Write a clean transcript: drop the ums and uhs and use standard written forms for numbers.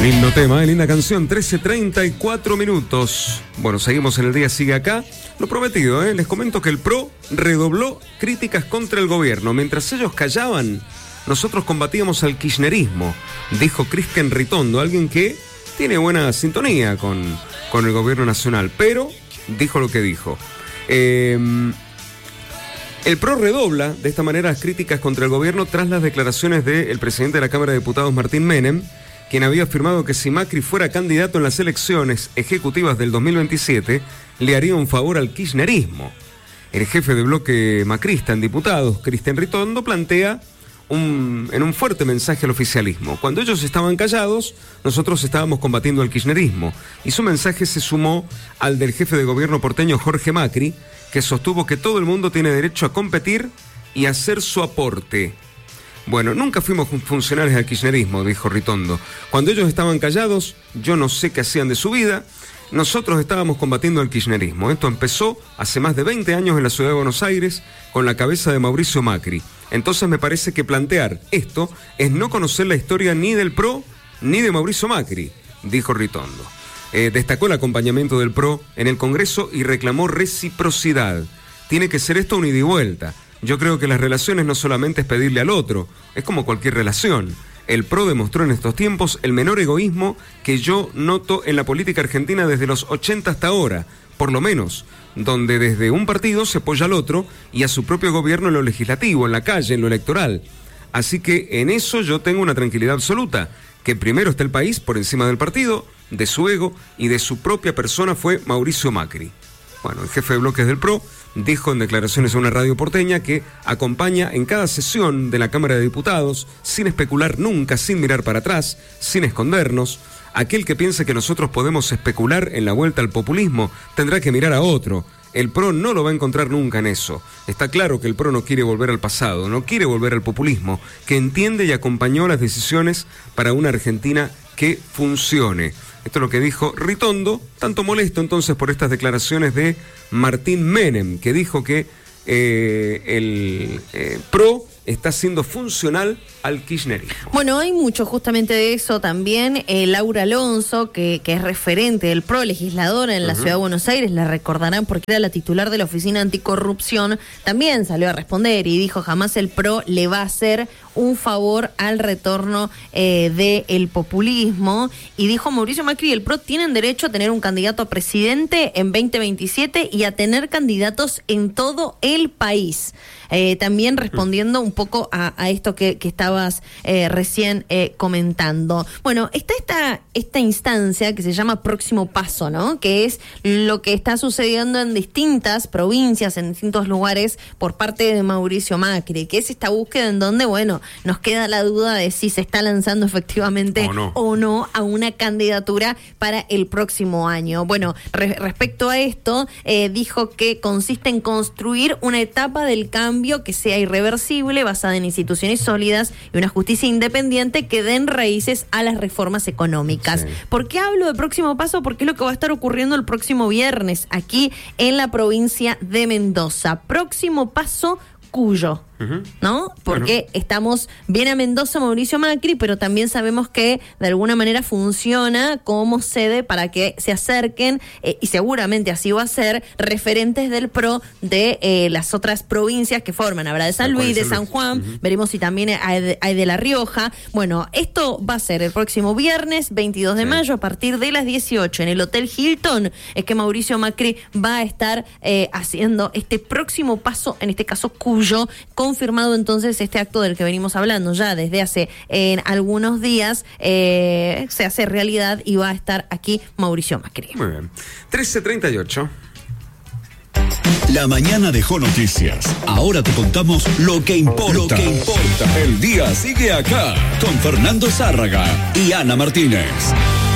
Lindo tema, linda canción, 13:34 minutos. Bueno, seguimos en el día, sigue acá. Lo prometido, les comento que el PRO redobló críticas contra el gobierno. Mientras ellos callaban, nosotros combatíamos al kirchnerismo, dijo Cristian Ritondo, alguien que tiene buena sintonía con el gobierno nacional, pero dijo lo que dijo. El PRO redobla de esta manera las críticas contra el gobierno tras las declaraciones del presidente de la Cámara de Diputados, Martín Menem, quien había afirmado que si Macri fuera candidato en las elecciones ejecutivas del 2027, le haría un favor al kirchnerismo. El jefe de bloque macrista en diputados, Cristian Ritondo, plantea en un fuerte mensaje al oficialismo. Cuando ellos estaban callados, nosotros estábamos combatiendo al kirchnerismo. Y su mensaje se sumó al del jefe de gobierno porteño, Jorge Macri, que sostuvo que todo el mundo tiene derecho a competir y hacer su aporte. Bueno, nunca fuimos funcionarios del kirchnerismo, dijo Ritondo. Cuando ellos estaban callados, yo no sé qué hacían de su vida. Nosotros estábamos combatiendo al kirchnerismo. Esto empezó hace más de 20 años en la ciudad de Buenos Aires con la cabeza de Mauricio Macri. Entonces me parece que plantear esto es no conocer la historia ni del PRO ni de Mauricio Macri, dijo Ritondo. Destacó el acompañamiento del PRO en el Congreso y reclamó reciprocidad. Tiene que ser esto un ida y vuelta. Yo creo que las relaciones no solamente es pedirle al otro, es como cualquier relación. El PRO demostró en estos tiempos el menor egoísmo que yo noto en la política argentina desde los 80 hasta ahora, por lo menos, donde desde un partido se apoya al otro y a su propio gobierno en lo legislativo, en la calle, en lo electoral. Así que en eso yo tengo una tranquilidad absoluta, que primero está el país por encima del partido, de su ego y de su propia persona fue Mauricio Macri. Bueno, el jefe de bloques del PRO dijo en declaraciones a una radio porteña que acompaña en cada sesión de la Cámara de Diputados, sin especular nunca, sin mirar para atrás, sin escondernos. Aquel que piense que nosotros podemos especular en la vuelta al populismo tendrá que mirar a otro. El PRO no lo va a encontrar nunca en eso. Está claro que el PRO no quiere volver al pasado, no quiere volver al populismo, que entiende y acompañó las decisiones para una Argentina que funcione. Esto es lo que dijo Ritondo, tanto molesto entonces por estas declaraciones de Martín Menem, que dijo que el PRO está siendo funcional al kirchnerismo. Bueno, hay mucho justamente de eso también. Laura Alonso, que es referente del PRO, legisladora en la Ciudad de Buenos Aires, la recordarán porque era la titular de la Oficina Anticorrupción, también salió a responder y dijo: jamás el PRO le va a hacer un favor al retorno del populismo. Y dijo Mauricio Macri y el PRO tienen derecho a tener un candidato a presidente en 2027 y a tener candidatos en todo el país. También respondiendo un poco a esto que estabas recién comentando. Bueno, está esta instancia que se llama Próximo Paso, ¿no? Que es lo que está sucediendo en distintas provincias, en distintos lugares por parte de Mauricio Macri, que es esta búsqueda en donde, bueno, nos queda la duda de si se está lanzando efectivamente o no a una candidatura para el próximo año. Bueno, respecto a esto, dijo que consiste en construir una etapa del cambio que sea irreversible, basada en instituciones sólidas y una justicia independiente que den raíces a las reformas económicas. Sí. ¿Por qué hablo de Próximo Paso? Porque es lo que va a estar ocurriendo el próximo viernes aquí en la provincia de Mendoza. Próximo Paso Cuyo, ¿no? Porque estamos bien a Mendoza, Mauricio Macri, pero también sabemos que de alguna manera funciona como sede para que se acerquen, y seguramente así va a ser, referentes del PRO de las otras provincias que forman. Habrá de San Luis, de San Juan, veremos si también hay de La Rioja. Bueno, esto va a ser el próximo viernes, 22 de mayo, a partir de las 18, en el Hotel Hilton, es que Mauricio Macri va a estar haciendo este próximo paso, en este caso Cuyo, confirmado entonces este acto del que venimos hablando ya desde hace algunos días, se hace realidad y va a estar aquí Mauricio Macri. Muy bien. 13:38. La mañana dejó noticias. Ahora te contamos lo que importa. El día sigue acá con Fernando Zárraga y Ana Martínez.